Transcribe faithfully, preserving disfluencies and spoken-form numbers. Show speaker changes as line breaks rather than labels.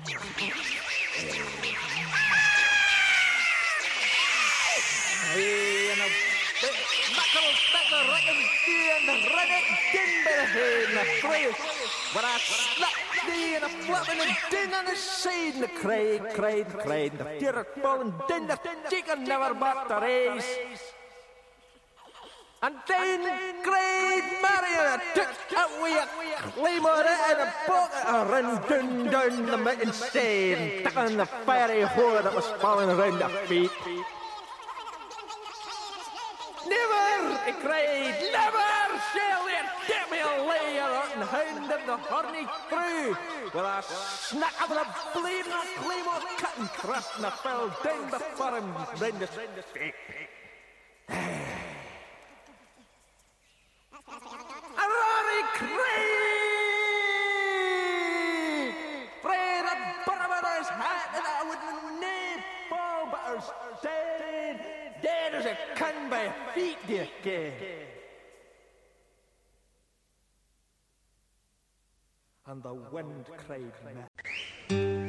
En een makkel stekker rekken die en de rennen dimmer heen naar vrees. Waar hij slap die en een flappen en ding aan de zijde. De kreeg, kreeg, kreeg. De tierk ballen din, de chicken never but the race. En dan kreeg Marion tuk uit weer klimmen en een boot en ren dun dun met een steen. Takken de fairy hoor dat was vallen ren de feet. Never, ik kreeg, never shall it get me a layer in the hand of the horny crew. With a snack of the bleeding claymore cut and thrust and I fell down before him, ren the feet. Rory Craig! Pray the bottom of his hat and I would name fall but her dead. Dead as a can by feet, dear gay. And the wind cried,